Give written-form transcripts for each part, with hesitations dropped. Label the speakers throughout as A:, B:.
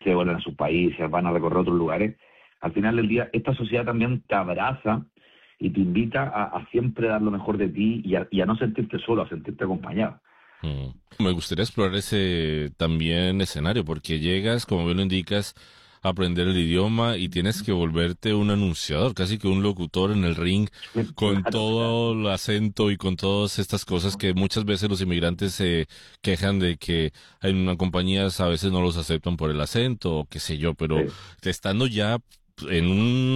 A: se vuelven a sus países, van a recorrer otros lugares. Al final del día, esta sociedad también te abraza y te invita a siempre dar lo mejor de ti y a no sentirte solo, a sentirte acompañado.
B: Me gustaría explorar ese también escenario, porque llegas, como bien lo indicas, a aprender el idioma y tienes que volverte un anunciador, casi que un locutor en el ring, con
A: Claro,
B: todo el acento y con todas estas cosas que muchas veces los inmigrantes se quejan de que en una compañías a veces no los aceptan por el acento o qué sé yo, pero
A: sí.
B: estando ya en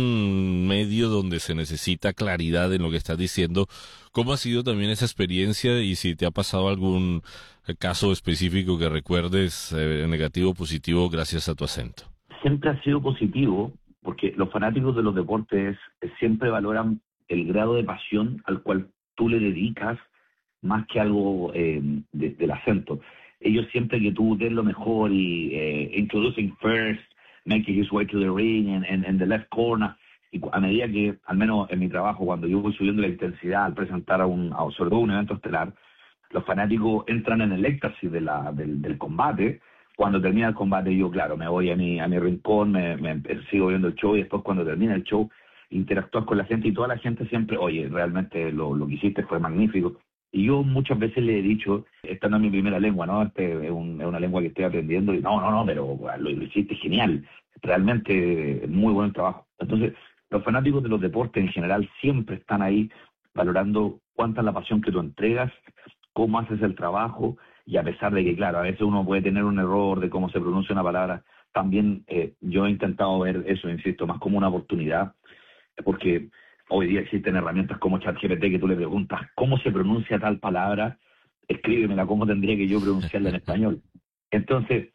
B: un medio donde se necesita claridad en lo que estás diciendo, ¿cómo ha sido también esa experiencia y si te ha pasado algún caso específico que recuerdes, negativo o positivo, gracias a tu acento?
A: Siempre ha sido positivo, porque los fanáticos de los deportes siempre valoran el grado de pasión al cual tú le dedicas más que algo del acento. Ellos siempre que tú des lo mejor y introducing first, making his way to the ring and the left corner, y a medida que, al menos en mi trabajo, cuando yo voy subiendo la intensidad al presentar sobre todo un evento estelar, los fanáticos entran en el éxtasis del combate. Cuando termina el combate yo, claro, me voy a mi rincón, sigo viendo el show y después cuando termina el show interactúas con la gente y toda la gente siempre, oye, realmente lo que hiciste fue magnífico. Y yo muchas veces le he dicho, esta no es mi primera lengua, ¿no? Es una lengua que estoy aprendiendo y no, pero bueno, lo hiciste genial. Realmente muy buen trabajo. Entonces, los fanáticos de los deportes en general siempre están ahí valorando cuánta es la pasión que tú entregas, cómo haces el trabajo, y a pesar de que, claro, a veces uno puede tener un error de cómo se pronuncia una palabra, también yo he intentado ver eso, insisto, más como una oportunidad, porque hoy día existen herramientas como ChatGPT que tú le preguntas cómo se pronuncia tal palabra, escríbemela, cómo tendría que yo pronunciarla en español. Entonces,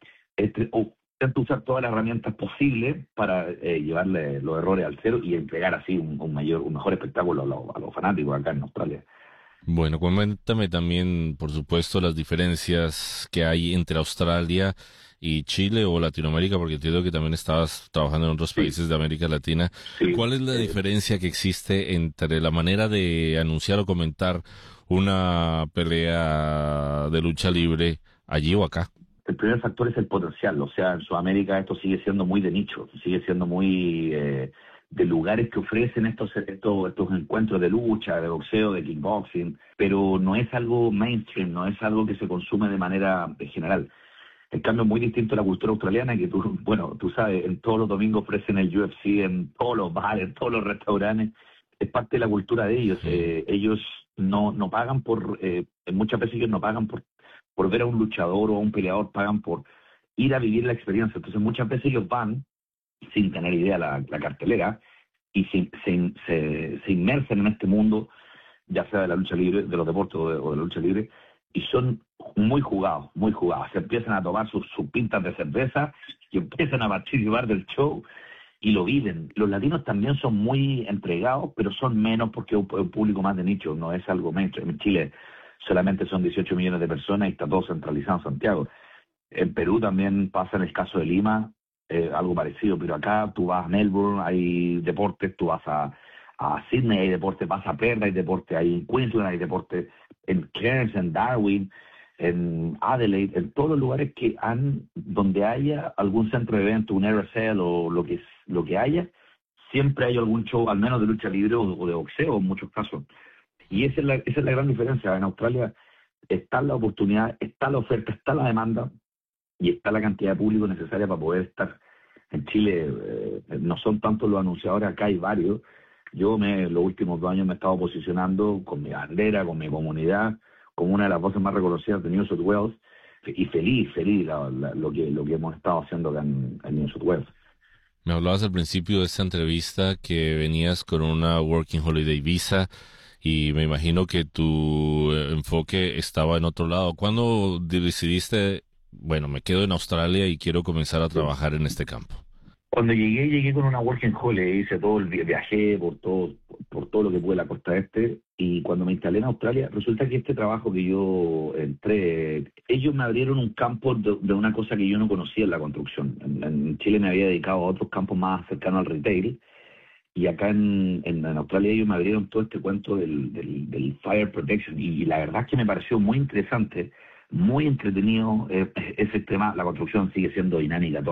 A: intento usar todas las herramientas posibles para llevarle los errores al cero y entregar así un mejor espectáculo a los fanáticos acá en Australia.
B: Bueno, coméntame también, por supuesto, las diferencias que hay entre Australia y Chile o Latinoamérica, porque entiendo que también estabas trabajando en otros
A: Sí,
B: países de América Latina.
A: sí.
B: ¿Cuál es la diferencia que existe entre la manera de anunciar o comentar una pelea de lucha libre allí o acá?
A: El primer factor es el potencial, o sea, en Sudamérica esto sigue siendo muy de nicho, sigue siendo muy de lugares que ofrecen estos encuentros de lucha, de boxeo, de kickboxing, pero no es algo mainstream, no es algo que se consume de manera general. En cambio, es muy distinto a la cultura australiana, que tú, bueno, tú sabes, en todos los domingos ofrecen el UFC, en todos los bares, en todos los restaurantes, es parte de la cultura de ellos.
B: Mm.
A: Ellos no pagan muchas veces ellos no pagan por ver a un luchador o a un peleador, pagan por ir a vivir la experiencia. Entonces muchas veces ellos van sin tener idea la cartelera y se inmersen en este mundo, ya sea de la lucha libre, de los deportes o de la lucha libre, y son muy jugados, muy jugados. Se empiezan a tomar sus pintas de cerveza y empiezan a participar del show y lo viven. Los latinos también son muy entregados, pero son menos porque es un público más de nicho, no es algo mainstream. En Chile solamente son 18 millones de personas y está todo centralizado en Santiago. En Perú también pasa en el caso de Lima, algo parecido, pero acá tú vas a Melbourne, hay deportes, tú vas a Sydney, hay deportes, vas a Perth, hay deportes, hay en Queensland, hay deportes, en Cairns, en Darwin, en Adelaide, en todos los lugares donde haya algún centro de evento, un RSL o lo que haya, siempre hay algún show, al menos de lucha libre o de boxeo en muchos casos. Y esa es la gran diferencia. En Australia está la oportunidad, está la oferta, está la demanda y está la cantidad de público necesaria para poder estar. En Chile no son tantos los anunciadores, acá hay varios. Yo los últimos 2 años me he estado posicionando con mi bandera, con mi comunidad, como una de las voces más reconocidas de New South Wales y feliz lo que hemos estado haciendo acá en New South Wales.
B: Me hablabas al principio de esta entrevista que venías con una Working Holiday Visa y me imagino que tu enfoque estaba en otro lado. ¿Cuándo decidiste, bueno, me quedo en Australia y quiero comenzar a trabajar en este campo?
A: Cuando llegué con una working holiday, hice todo viajé por todo lo que pude la costa este, y cuando me instalé en Australia, resulta que este trabajo que yo entré, ellos me abrieron un campo de una cosa que yo no conocía en la construcción. En Chile me había dedicado a otros campos más cercanos al retail, y acá en Australia ellos me abrieron todo este cuento del fire protection, y la verdad es que me pareció muy interesante, muy entretenido ese tema. La construcción sigue siendo dinámica